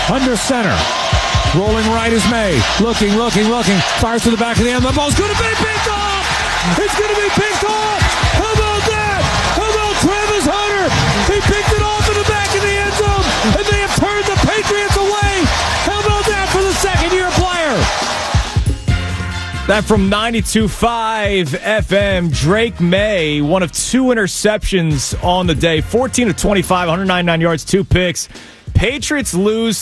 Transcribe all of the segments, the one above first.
under center. Rolling right is May. Looking. Fires to the back of the end. The ball's going to be picked off. It's going to be picked off. How about that? How about Travis Hunter? He picked it off in the back of the end zone, and they have turned the Patriots away. How about that for the second-year player? That from 92.5 FM, Drake May, one of 2 interceptions on the day. 14 of 25, 199 yards, 2 picks. Patriots lose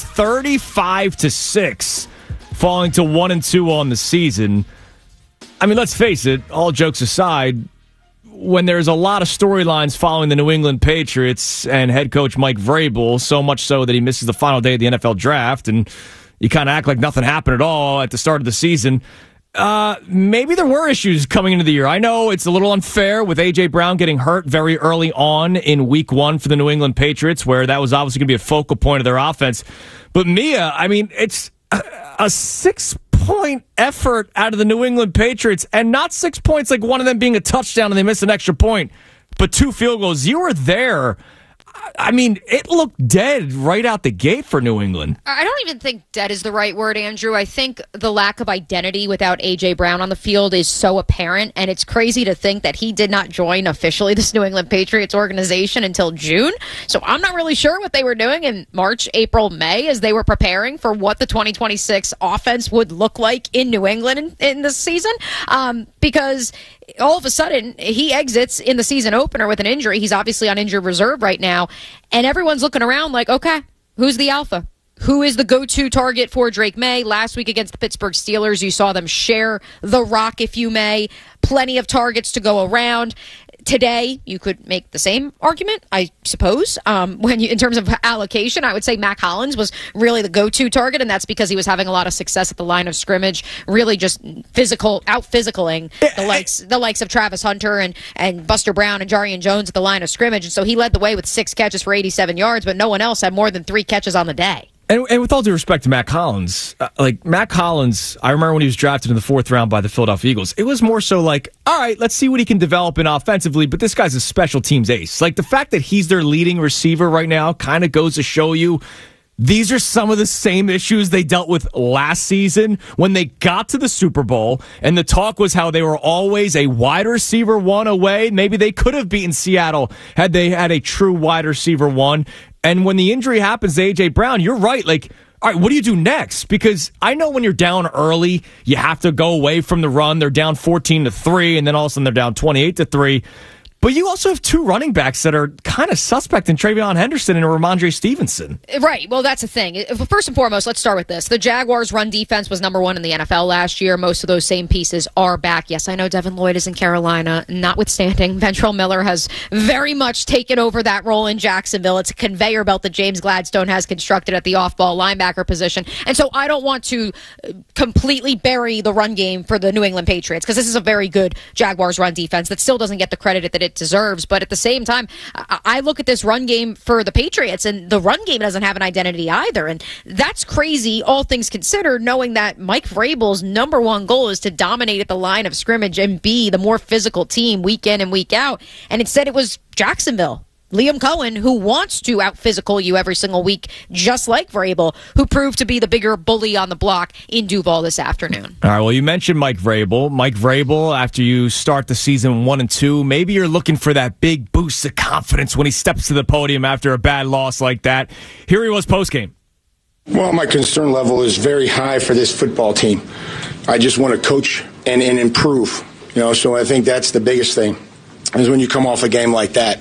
35-6, falling to 1-2 on the season. I mean, let's face it, all jokes aside, when there's a lot of storylines following the New England Patriots and head coach Mike Vrabel, so much so that he misses the final day of the NFL draft, and you kind of act like nothing happened at all at the start of the season, maybe there were issues coming into the year. I know it's a little unfair with A.J. Brown getting hurt very early on in week 1 for the New England Patriots, where that was obviously going to be a focal point of their offense. But Mia, I mean, it's a 6-point effort out of the New England Patriots, and not 6 points like one of them being a touchdown and they missed an extra point, but 2 field goals. You were there. I mean, it looked dead right out the gate for New England. I don't even think dead is the right word, Andrew. I think the lack of identity without A.J. Brown on the field is so apparent, and it's crazy to think that he did not join officially this New England Patriots organization until June. So I'm not really sure what they were doing in March, April, May as they were preparing for what the 2026 offense would look like in New England in this season. Because all of a sudden, he exits in the season opener with an injury. He's obviously on injured reserve right now. And everyone's looking around like, okay, who's the alpha? Who is the go-to target for Drake May? Last week against the Pittsburgh Steelers, you saw them share the rock, if you may. Plenty of targets to go around. Today, you could make the same argument, I suppose. In terms of allocation, I would say Mac Hollins was really the go-to target, and that's because he was having a lot of success at the line of scrimmage, really just out-physicaling the likes of Travis Hunter and Buster Brown and Jarian Jones at the line of scrimmage. And so he led the way with 6 catches for 87 yards, but no one else had more than 3 catches on the day. And with all due respect to Mac Hollins, Mac Hollins, I remember when he was drafted in the 4th round by the Philadelphia Eagles, it was more so like, all right, let's see what he can develop in offensively, but this guy's a special teams ace. Like, the fact that he's their leading receiver right now kind of goes to show you these are some of the same issues they dealt with last season when they got to the Super Bowl, and the talk was how they were always a wide receiver 1 away. Maybe they could have beaten Seattle had they had a true wide receiver 1. And when the injury happens to A.J. Brown, you're right. Like, all right, what do you do next? Because I know when you're down early, you have to go away from the run. They're down 14-3, and then all of a sudden they're down 28-3. But you also have 2 running backs that are kind of suspect in Travion Henderson and Ramondre Stevenson. Right. Well, that's the thing. First and foremost, let's start with this. The Jaguars' run defense was number 1 in the NFL last year. Most of those same pieces are back. Yes, I know Devin Lloyd is in Carolina. Notwithstanding, Ventrell Miller has very much taken over that role in Jacksonville. It's a conveyor belt that James Gladstone has constructed at the off-ball linebacker position. And so I don't want to completely bury the run game for the New England Patriots, because this is a very good Jaguars run defense that still doesn't get the credit that it deserves. But at the same time, I look at this run game for the Patriots, and the run game doesn't have an identity either. And that's crazy, all things considered, knowing that Mike Vrabel's number 1 goal is to dominate at the line of scrimmage and be the more physical team week in and week out. And instead it was Jacksonville, Liam Cohen, who wants to out-physical you every single week, just like Vrabel, who proved to be the bigger bully on the block in Duval this afternoon. All right, well, you mentioned Mike Vrabel. Mike Vrabel, after you start the season 1-2, maybe you're looking for that big boost of confidence when he steps to the podium after a bad loss like that. Here he was postgame. Well, my concern level is very high for this football team. I just want to coach and improve. So I think that's the biggest thing, is when you come off a game like that,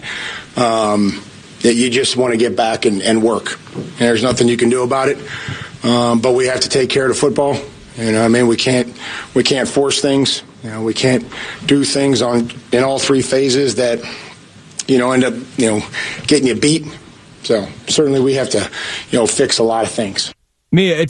that you just want to get back and work. And there's nothing you can do about it. But we have to take care of the football. We can't force things. We can't do things in all 3 phases that, end up, getting you beat. So certainly we have to, fix a lot of things. Mia,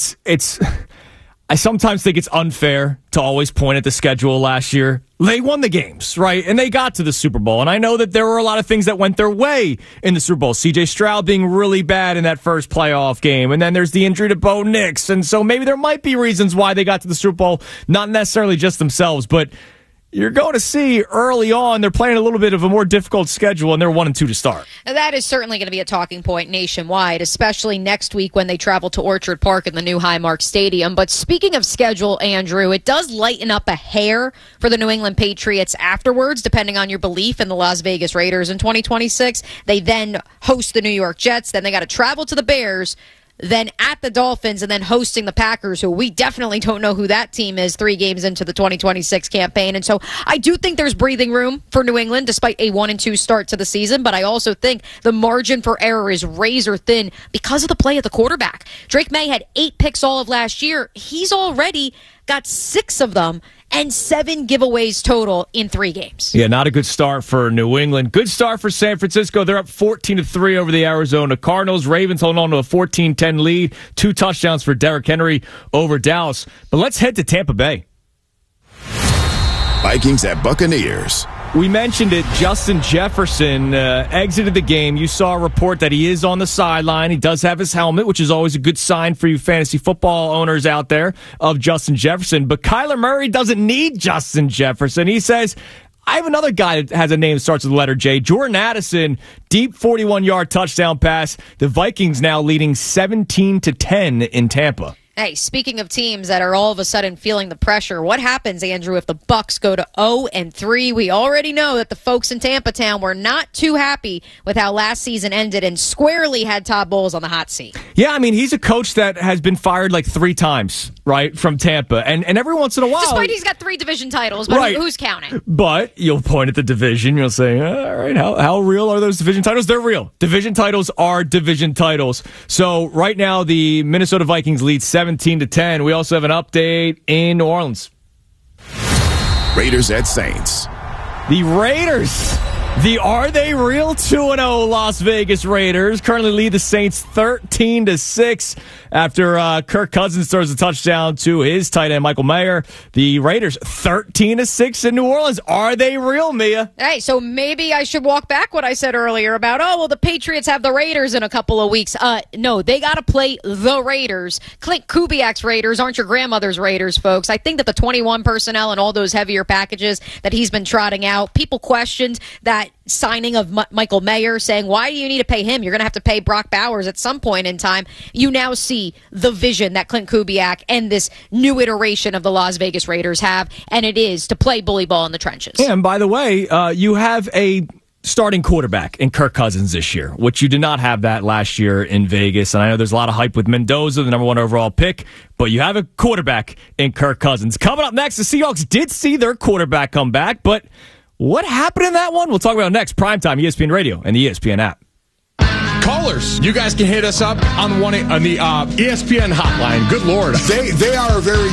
I sometimes think it's unfair to always point at the schedule last year. They won the games, right? And they got to the Super Bowl. And I know that there were a lot of things that went their way in the Super Bowl. C.J. Stroud being really bad in that first playoff game. And then there's the injury to Bo Nix. And so maybe there might be reasons why they got to the Super Bowl, not necessarily just themselves. But you're going to see early on they're playing a little bit of a more difficult schedule, and they're 1-2 to start. That is certainly going to be a talking point nationwide, especially next week when they travel to Orchard Park in the new Highmark Stadium. But speaking of schedule, Andrew, it does lighten up a hair for the New England Patriots afterwards, depending on your belief in the Las Vegas Raiders in 2026. They then host the New York Jets. Then they got to travel to the Bears, then at the Dolphins, and then hosting the Packers, who we definitely don't know who that team is 3 games into the 2026 campaign. And so I do think there's breathing room for New England despite a 1-2 start to the season, but I also think the margin for error is razor thin because of the play of the quarterback. Drake May had 8 picks all of last year. He's already got 6 of them and 7 giveaways total in 3 games. Yeah, not a good start for New England. Good start for San Francisco. They're up 14-3 over the Arizona Cardinals. Ravens holding on to a 14-10 lead. 2 touchdowns for Derrick Henry over Dallas. But let's head to Tampa Bay. Vikings at Buccaneers. We mentioned it. Justin Jefferson exited the game. You saw a report that he is on the sideline. He does have his helmet, which is always a good sign for you fantasy football owners out there of Justin Jefferson. But Kyler Murray doesn't need Justin Jefferson. He says, I have another guy that has a name that starts with the letter J. Jordan Addison, deep 41-yard touchdown pass. The Vikings now leading 17-10 in Tampa. Hey, speaking of teams that are all of a sudden feeling the pressure, what happens, Andrew, if the Bucs go to 0-3? We already know that the folks in Tampa Town were not too happy with how last season ended and squarely had Todd Bowles on the hot seat. Yeah, I mean, he's a coach that has been fired like 3 times, right, from Tampa. And every once in a while... Despite he's got 3 division titles, but right. Who's counting? But you'll point at the division. You'll say, all right, how real are those division titles? They're real. Division titles are division titles. So right now, the Minnesota Vikings lead 17-10. We also have an update in New Orleans. Raiders at Saints. The Raiders, the Are They Real 2-0 Las Vegas Raiders, currently lead the Saints 13-6 after Kirk Cousins throws a touchdown to his tight end, Michael Mayer. The Raiders 13-6 in New Orleans. Are they real, Mia? Hey, so maybe I should walk back what I said earlier about, the Patriots have the Raiders in a couple of weeks. No, they got to play the Raiders. Clint Kubiak's Raiders aren't your grandmother's Raiders, folks. I think that the 21 personnel and all those heavier packages that he's been trotting out, people questioned that signing of Michael Mayer, saying, why do you need to pay him? You're going to have to pay Brock Bowers at some point in time. You now see the vision that Clint Kubiak and this new iteration of the Las Vegas Raiders have, and it is to play bully ball in the trenches. And by the way, you have a starting quarterback in Kirk Cousins this year, which you did not have that last year in Vegas. And I know there's a lot of hype with Mendoza, the number 1 overall pick, but you have a quarterback in Kirk Cousins. Coming up next, the Seahawks did see their quarterback come back, but what happened in that one? We'll talk about next. Primetime, ESPN Radio, and the ESPN app. Callers, you guys can hit us up on the ESPN hotline. Good Lord. They are a very